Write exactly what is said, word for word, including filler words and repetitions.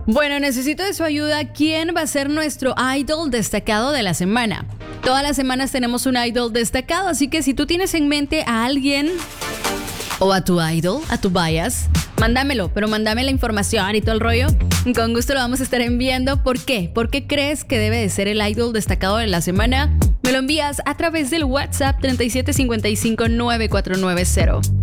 Bueno, necesito de su ayuda. ¿Quién va a ser nuestro idol destacado de la semana? Todas las semanas tenemos un idol destacado, así que si tú tienes en mente a alguien o a tu idol, a tu bias, mándamelo, pero mándame la información y todo el rollo. Con gusto lo vamos a estar enviando. ¿Por qué? ¿Por qué crees que debe de ser el idol destacado de la semana? Me lo envías a través del WhatsApp treinta y siete cincuenta y cinco nueve cuatro nueve cero.